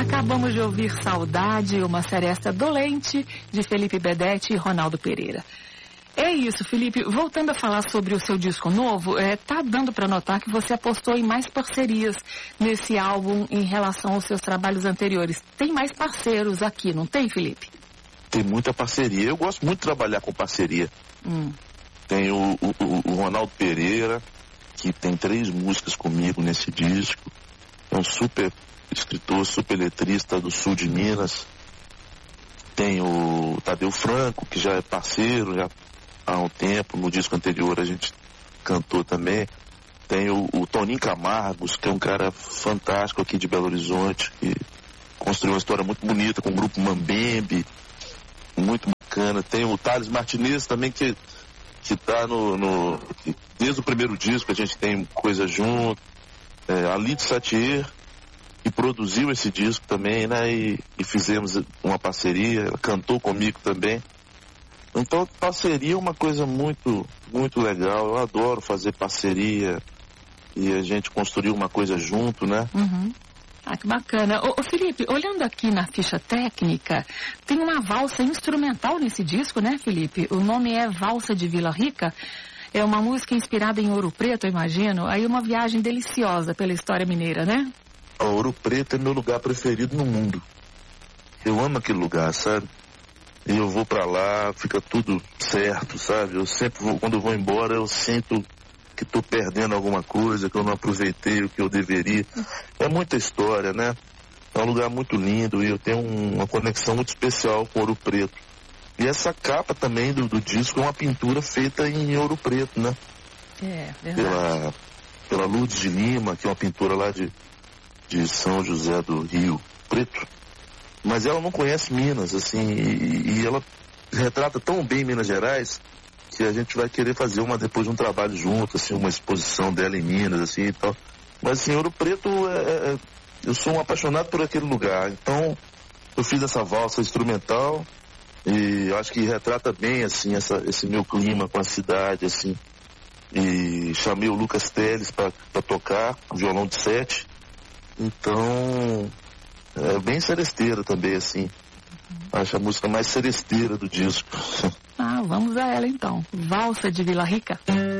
Acabamos de ouvir Saudade, uma seresta dolente, de Felipe Benedetti e Ronaldo Pereira. É isso, Felipe. Voltando a falar sobre o seu disco novo, tá dando para notar que você apostou em mais parcerias nesse álbum em relação aos seus trabalhos anteriores. Tem mais parceiros aqui, não tem, Felipe? Tem muita parceria. Eu gosto muito de trabalhar com parceria. Tem o Ronaldo Pereira, que tem 3 músicas comigo nesse disco. É um super escritor, super letrista do sul de Minas. Tem o Tadeu Franco, que já é parceiro, já há um tempo. No disco anterior a gente cantou também. Tem o Toninho Camargos, que é um cara fantástico aqui de Belo Horizonte, que construiu uma história muito bonita com o grupo Mambembe, muito bacana. Tem o Thales Martinez também, que tá desde o primeiro disco a gente tem coisa junto. A Lid Satier, que produziu esse disco também, né? E fizemos uma parceria, ela cantou comigo também. Então, parceria é uma coisa muito, muito legal. Eu adoro fazer parceria e a gente construir uma coisa junto, né? Ah, que bacana. Ô Felipe, olhando aqui na ficha técnica, tem uma valsa instrumental nesse disco, né, Felipe? O nome é Valsa de Vila Rica. É uma música inspirada em Ouro Preto, eu imagino. Aí uma viagem deliciosa pela história mineira, né? Ouro Preto é meu lugar preferido no mundo. Eu amo aquele lugar, sabe? E eu vou pra lá, fica tudo certo, sabe? Eu sempre vou, quando eu vou embora, eu sinto que tô perdendo alguma coisa, que eu não aproveitei o que eu deveria. É muita história, né? É um lugar muito lindo e eu tenho uma conexão muito especial com Ouro Preto. E essa capa também do disco é uma pintura feita em Ouro Preto, né? É, verdade. Pela Lourdes de Lima, que é uma pintora lá de São José do Rio Preto. Mas ela não conhece Minas, assim, e ela retrata tão bem Minas Gerais que a gente vai querer fazer depois de um trabalho junto, assim, uma exposição dela em Minas, assim, e tal. Mas, assim, Ouro Preto, eu sou um apaixonado por aquele lugar. Então, eu fiz essa valsa instrumental e eu acho que retrata bem, assim, esse meu clima com a cidade, assim. E chamei o Lucas Teles para tocar, violão de 7. Então, é bem seresteira também, assim. Acho a música mais seresteira do disco. Ah, vamos a ela então. Valsa de Vila Rica.